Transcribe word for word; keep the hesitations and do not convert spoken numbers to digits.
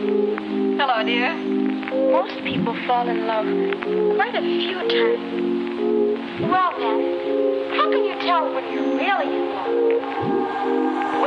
Hello, dear. Most people fall in love quite a few times. Well, then, how can you tell when you're really in love?